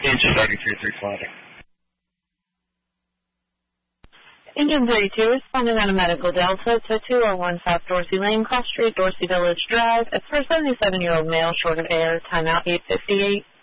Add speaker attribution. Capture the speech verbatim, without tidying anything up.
Speaker 1: Engine thirty-three three twenty.
Speaker 2: Engine thirty-two responding on a medical Delta to two oh one South Dorsey Lane, Cross Street, Dorsey Village Drive. It's for a seventy-seven-year-old male, short of air, timeout eight fifty-eight.